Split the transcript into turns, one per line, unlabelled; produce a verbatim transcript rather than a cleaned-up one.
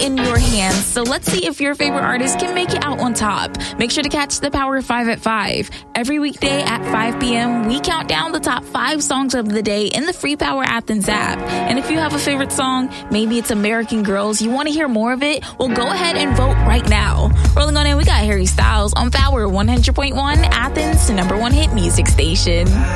in your hands. So let's see if your favorite artist can make it out on top. Make sure to catch the Power five at five. Every weekday at five p.m., we count down the top five songs of the day in the free Power Athens app. And if you have a favorite song, maybe it's American Girls, you want to hear more of it, well, go ahead and vote right now. Rolling on in, we got Harry Styles on Power one hundred point one, Athens, number one hit music station.